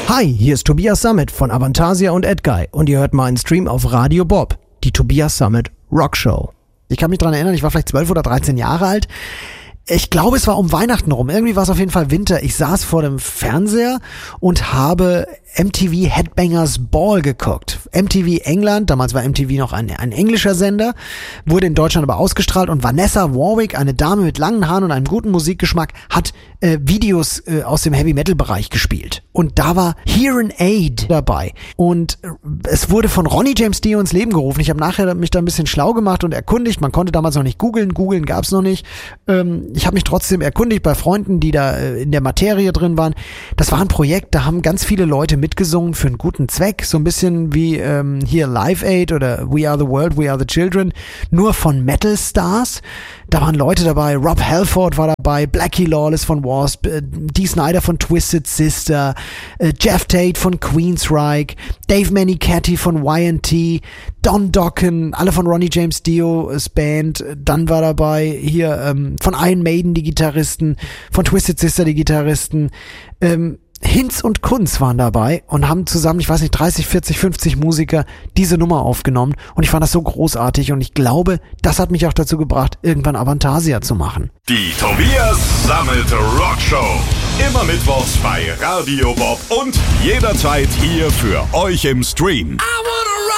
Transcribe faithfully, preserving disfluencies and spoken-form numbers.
Hi, hier ist Tobias Sammet von Avantasia und Edguy und ihr hört meinen Stream auf Radio Bob, die Tobias Sammet Rock Show. Ich kann mich dran erinnern, ich war vielleicht zwölf oder dreizehn Jahre alt. Ich glaube, es war um Weihnachten rum. Irgendwie war es auf jeden Fall Winter. Ich saß vor dem Fernseher und habe M T V Headbangers Ball geguckt. M T V England, damals war M T V noch ein, ein englischer Sender, wurde in Deutschland aber ausgestrahlt und Vanessa Warwick, eine Dame mit langen Haaren und einem guten Musikgeschmack, hat äh, Videos äh, aus dem Heavy-Metal-Bereich gespielt. Und da war Hearing Aid dabei. Und äh, es wurde von Ronnie James Dio ins Leben gerufen. Ich habe nachher mich da ein bisschen schlau gemacht und erkundigt. Man konnte damals noch nicht googeln. Googeln gab's noch nicht. Ähm, ich habe mich trotzdem erkundigt bei Freunden, die da äh, in der Materie drin waren. Das war ein Projekt, da haben ganz viele Leute mitgesungen für einen guten Zweck. So ein bisschen wie ähm, hier Live Aid oder We Are the World, We Are the Children. Nur von Metal Stars. Da waren Leute dabei. Rob Halford war dabei. Blackie Lawless von Wasp. Äh, Dee Snider von Twisted Sister. Äh, Jeff Tate von Queensryche. Dave Mennicatti von Y and T. Don Dokken. Alle von Ronnie James Dio's Band. Dann war dabei hier ähm, von Iron Maiden die Gitarristen. Von Twisted Sister die Gitarristen. Ähm, Hinz und Kunz waren dabei und haben zusammen, ich weiß nicht, dreißig, vierzig, fünfzig Musiker diese Nummer aufgenommen und ich fand das so großartig und ich glaube, das hat mich auch dazu gebracht, irgendwann Avantasia zu machen. Die Tobias Sammet Rock Show. Immer mittwochs bei Radio Bob und jederzeit hier für euch im Stream. I